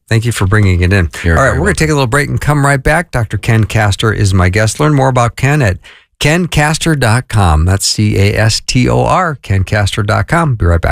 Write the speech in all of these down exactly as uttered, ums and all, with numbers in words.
Thank you for bringing it in. You're All right, very we're going to take a little break and come right back. Doctor Ken Castor is my guest. Learn more about Ken at ken castor dot com. That's C A S T O R, ken castor dot com. Be right back.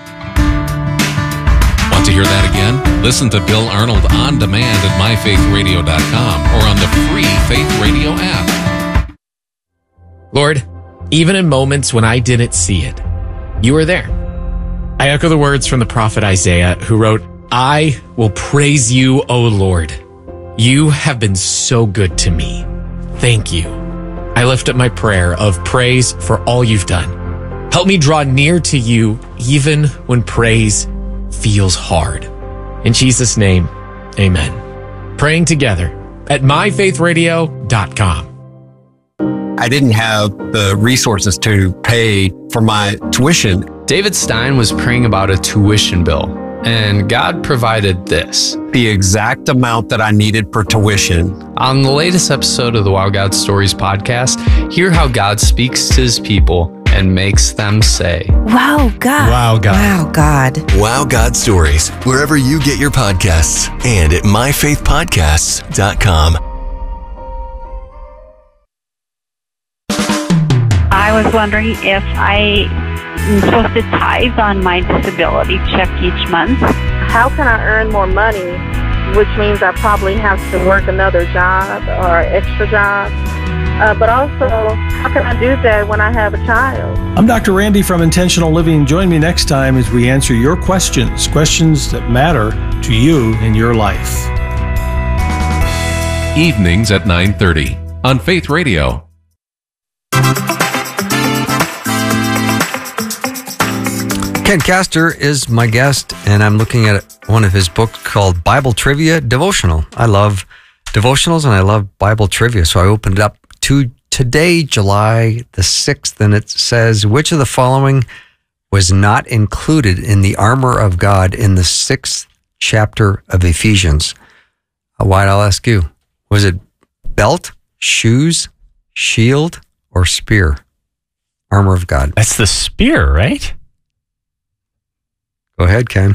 Want to hear that again? Listen to Bill Arnold on demand at my faith radio dot com or on the free Faith Radio app. Lord, even in moments when I didn't see it, you were there. I echo the words from the prophet Isaiah, who wrote, I will praise you, O Lord. You have been so good to me. Thank you. I lift up my prayer of praise for all you've done. Help me draw near to you even when praise feels hard. In Jesus' name, amen. Praying together at my faith radio dot com. I didn't have the resources to pay for my tuition. David Stein was praying about a tuition bill, and God provided this. The exact amount that I needed for tuition. On the latest episode of the Wow God Stories podcast, hear how God speaks to his people and makes them say, Wow, God. Wow, God. Wow, God. Wow God Stories, wherever you get your podcasts and at my faith podcasts dot com. I was wondering if I am supposed to tithe on my disability check each month. How can I earn more money, which means I probably have to work another job or extra job? Uh, but also, how can I do that when I have a child? I'm Doctor Randy from Intentional Living. Join me next time as we answer your questions, questions that matter to you in your life. Evenings at nine thirty on Faith Radio. Ken Castor is my guest, and I'm looking at one of his books called Bible Trivia Devotional. I love devotionals, and I love Bible trivia, so I opened it up to today, July the sixth, and it says, which of the following was not included in the armor of God in the sixth chapter of Ephesians? Uh, Wyatt, I'll ask you. Was it belt, shoes, shield, or spear? Armor of God. That's the spear, right? Go ahead, Ken.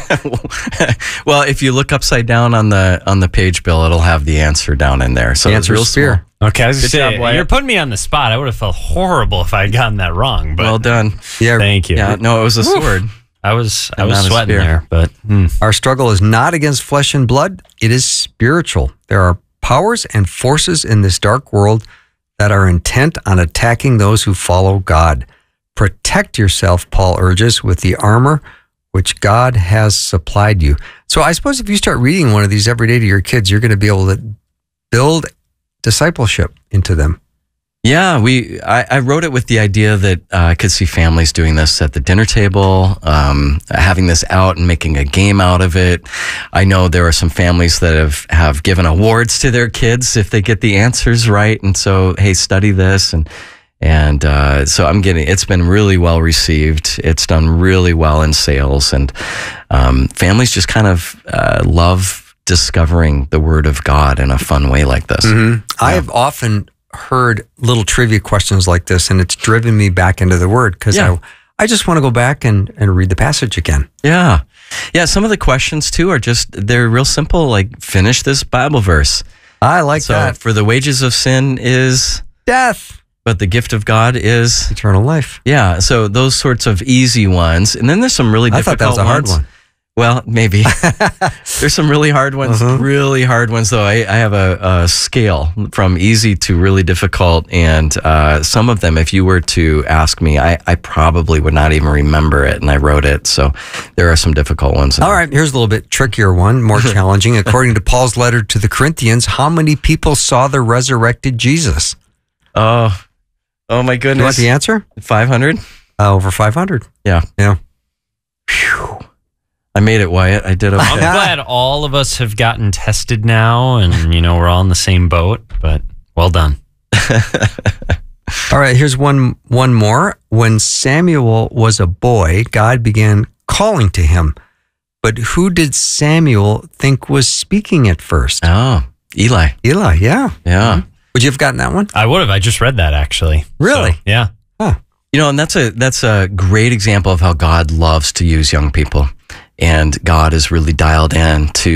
Well, if you look upside down on the on the page, Bill, it'll have the answer down in there. So The it's answer real is spear. small. Okay, I was Good gonna say, job, Wyatt. you're putting me on the spot. I would have felt horrible if I had gotten that wrong. But Well done. Yeah, thank you. Yeah, no, it was a Woof. sword. I was I And was not a sweating spear. there, but hmm. Our struggle is not against flesh and blood. It is spiritual. There are powers and forces in this dark world that are intent on attacking those who follow God. Protect yourself, Paul urges, with the armor which God has supplied you. So I suppose if you start reading one of these every day to your kids, you're going to be able to build discipleship into them. Yeah, we. I, I wrote it with the idea that uh, I could see families doing this at the dinner table, um, having this out and making a game out of it. I know there are some families that have, have given awards to their kids if they get the answers right. And so, hey, study this. And and uh, so I'm getting, it's been really well received. It's done really well in sales. And um, families just kind of uh, love discovering the Word of God in a fun way like this. Mm-hmm. Yeah. I have often heard little trivia questions like this, and it's driven me back into the Word because Yeah. I, I just want to go back and, and read the passage again. Yeah. Yeah. Some of the questions too are just, they're real simple. Like, finish this Bible verse. I like so, that. for the wages of sin is Death. but the gift of God is Eternal life. Yeah. So those sorts of easy ones. And then there's some really I thought difficult that was a hard ones. one. Well, maybe. There's some really hard ones, Uh-huh. really hard ones, though. I, I have a, a scale from easy to really difficult. And uh, some of them, if you were to ask me, I, I probably would not even remember it. And I wrote it. So there are some difficult ones. All right, here's a little bit trickier one, more challenging. According to Paul's letter to the Corinthians, how many people saw the resurrected Jesus? Oh, oh my goodness. You want the answer? five hundred? Uh, over five hundred. Yeah. Yeah. Phew. I made it, Wyatt. I did okay. I'm glad all of us have gotten tested now, and you know we're all in the same boat. But well done. All right, here's one one more. When Samuel was a boy, God began calling to him. But who did Samuel think was speaking at first? Oh, Eli. Eli, yeah. Yeah. Mm-hmm. Would you have gotten that one? I would have. I just read that actually. Really? So, yeah. Huh. You know, and that's a that's a great example of how God loves to use young people. And God is really dialed in to